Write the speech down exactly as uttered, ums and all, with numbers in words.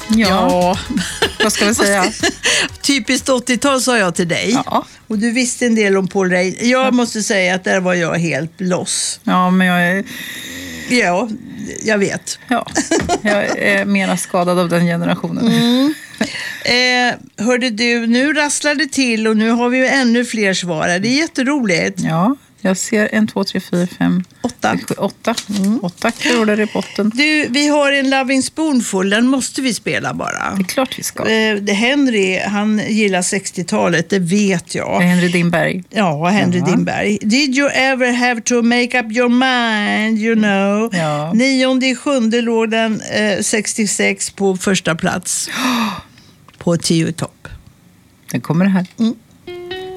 Ja, Ja. vad ska vi säga? Typiskt åttiotal sa jag till dig. Ja. Och du visste en del om Paul Rein. Jag måste säga att där var jag helt loss. Ja, men jag är, Ja, jag vet. ja, jag är mera skadad av den generationen. Mm. Eh, hörde du, nu rasslar det till och nu har vi ju ännu fler svar. Det är jätteroligt. Ja, jag ser en, två, tre, fyra, fem, Åtta. sju, åtta. Mm. Åtta kulor i botten. Du, vi har en Loving Spoonful, den måste vi spela bara. Det är klart vi ska. Eh, det Henry, han gillar sextiotalet, det vet jag. Det är Henry Dimberg. Ja, Henry Ja. Dimberg. Did you ever have to make up your mind, you know? Ja. Nionde i sjunde låg den eh, sextiosex på första plats. På tio topp. Den kommer här. Mm.